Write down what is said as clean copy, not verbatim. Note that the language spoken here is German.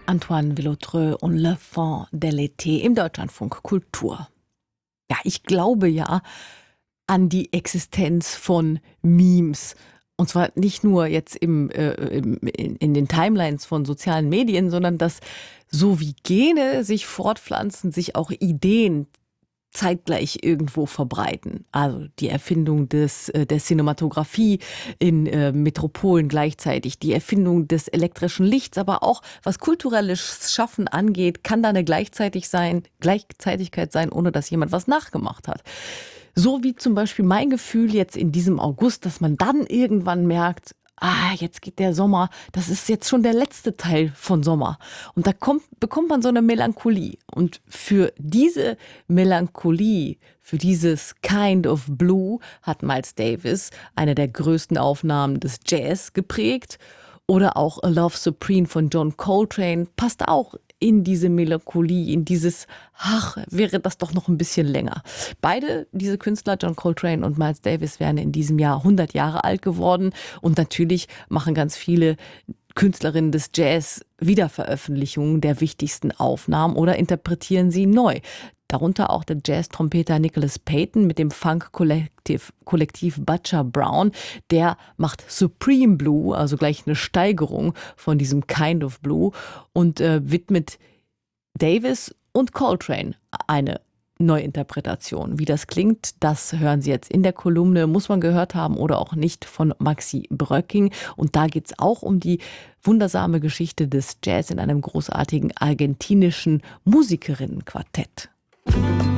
Antoine Villautreux und Le Fond de l'été im Deutschlandfunk Kultur. Ja, ich glaube ja an die Existenz von Memes. Und zwar nicht nur jetzt in den Timelines von sozialen Medien, sondern dass so wie Gene sich fortpflanzen, sich auch Ideen zeitgleich irgendwo verbreiten. Also die Erfindung der Cinematografie in Metropolen gleichzeitig, die Erfindung des elektrischen Lichts, aber auch was kulturelles Schaffen angeht, kann da eine Gleichzeitigkeit sein, ohne dass jemand was nachgemacht hat. So wie zum Beispiel mein Gefühl jetzt in diesem August, dass man dann irgendwann merkt, jetzt geht der Sommer, das ist jetzt schon der letzte Teil von Sommer. Und da bekommt man so eine Melancholie. Und für diese Melancholie, für dieses Kind of Blue hat Miles Davis eine der größten Aufnahmen des Jazz geprägt. Oder auch A Love Supreme von John Coltrane passt auch in diese Melancholie, in dieses, wäre das doch noch ein bisschen länger. Beide, diese Künstler, John Coltrane und Miles Davis, wären in diesem Jahr 100 Jahre alt geworden. Und natürlich machen ganz viele Künstlerinnen des Jazz Wiederveröffentlichungen der wichtigsten Aufnahmen oder interpretieren sie neu. Darunter auch der Jazz-Trompeter Nicholas Payton mit dem Funk-Kollektiv Butcher Brown. Der macht Supreme Blue, also gleich eine Steigerung von diesem Kind of Blue und widmet Davis und Coltrane eine Neuinterpretation. Wie das klingt, das hören Sie jetzt in der Kolumne, muss man gehört haben oder auch nicht, von Maxi Bröcking. Und da geht es auch um die wundersame Geschichte des Jazz in einem großartigen argentinischen Musikerinnenquartett.